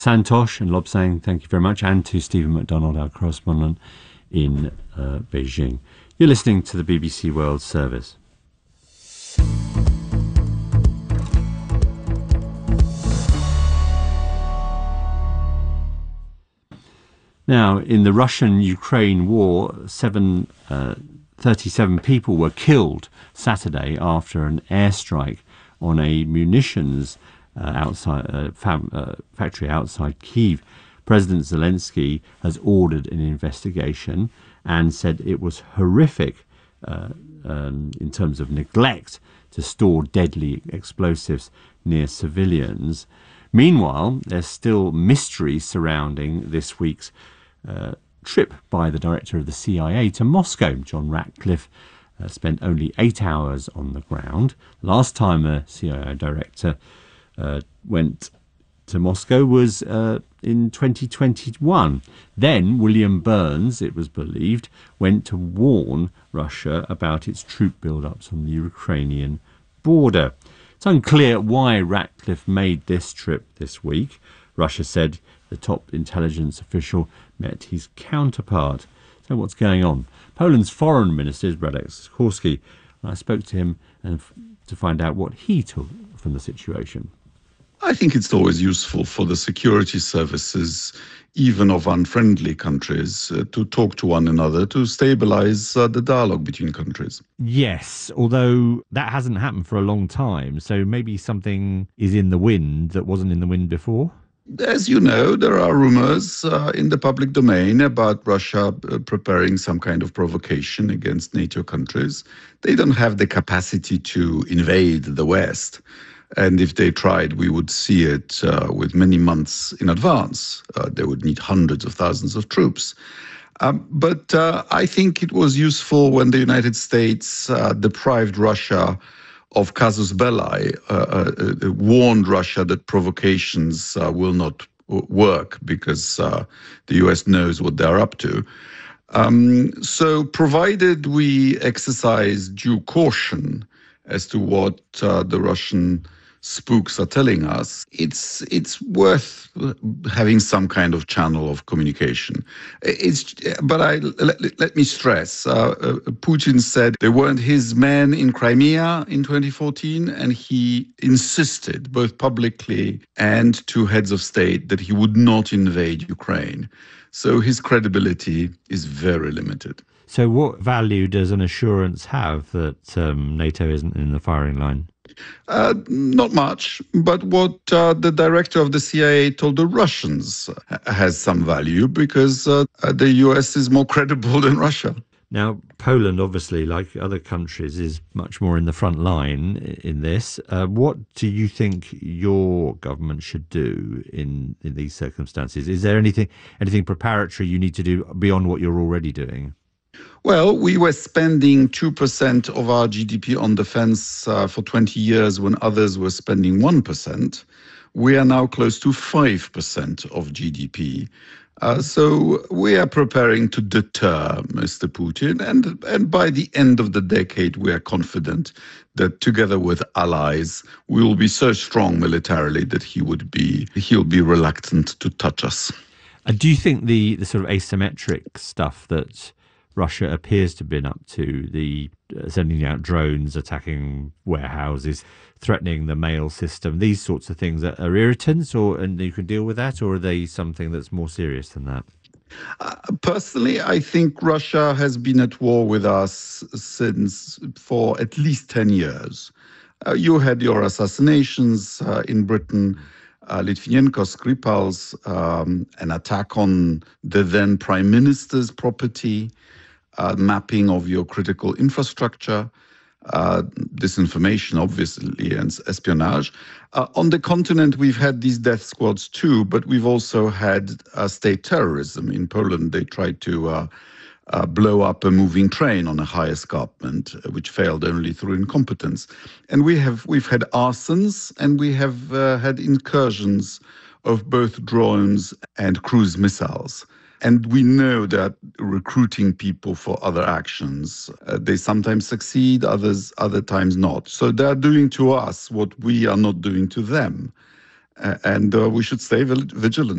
Santosh and Lobsang, thank you very much, and to Stephen MacDonald, our correspondent in Beijing. You're listening to the BBC World Service. Now, in the Russian-Ukraine war, 37 people were killed Saturday after an airstrike on a munitions factory outside Kyiv. President Zelensky has ordered an investigation and said it was horrific in terms of neglect to store deadly explosives near civilians. Meanwhile, there's still mystery surrounding this week's trip by the director of the CIA to Moscow. John Ratcliffe spent only 8 hours on the ground. Last time a CIA director went to Moscow was in 2021. Then William Burns, it was believed, went to warn Russia about its troop build-ups on the Ukrainian border. It's unclear why Ratcliffe made this trip this week. Russia said the top intelligence official met his counterpart. So what's going on? Poland's foreign minister is Radek Sikorski. I spoke to him to find out what he took from the situation. I think it's always useful for the security services, even of unfriendly countries, to talk to one another to stabilize the dialogue between countries. Yes, although that hasn't happened for a long time, so maybe something is in the wind that wasn't in the wind before? As you know, there are rumors in the public domain about Russia preparing some kind of provocation against NATO countries. They don't have the capacity to invade the West. And if they tried, we would see it with many months in advance. They would need hundreds of thousands of troops. But I think it was useful when the United States deprived Russia of casus belli, warned Russia that provocations will not work because the US knows what they're up to. So provided we exercise due caution as to what the Russian spooks are telling us, it's worth having some kind of channel of communication. Let me stress, Putin said they weren't his men in Crimea in 2014, and he insisted both publicly and to heads of state that he would not invade Ukraine. So his credibility is very limited. So what value does an assurance have that NATO isn't in the firing line? Not much, but what the director of the CIA told the Russians has some value because the US is more credible than Russia. Now, Poland, obviously, like other countries, is much more in the front line in this. What do you think your government should do in these circumstances? Is there anything preparatory you need to do beyond what you're already doing? Well, we were spending 2% of our GDP on defense for 20 years when others were spending 1%. We are now close to 5% of GDP. So we are preparing to deter Mr. Putin. And by the end of the decade, we are confident that together with allies, we will be so strong militarily that he'll be reluctant to touch us. Do you think the sort of asymmetric stuff that Russia appears to have been up to, the sending out drones, attacking warehouses, threatening the mail system, these sorts of things are irritants, and you can deal with that, or are they something that's more serious than that? Personally, I think Russia has been at war with us for at least 10 years. You had your assassinations in Britain, Litvinenko, Skripal's, an attack on the then prime minister's property, mapping of your critical infrastructure, disinformation, obviously, and espionage. On the continent, we've had these death squads too, but we've also had state terrorism. In Poland, they tried to blow up a moving train on a high escarpment, which failed only through incompetence. And we've had arsons, and we have had incursions of both drones and cruise missiles. And we know that recruiting people for other actions, they sometimes succeed, other times not. So they're doing to us what we are not doing to them. and we should stay vigilant.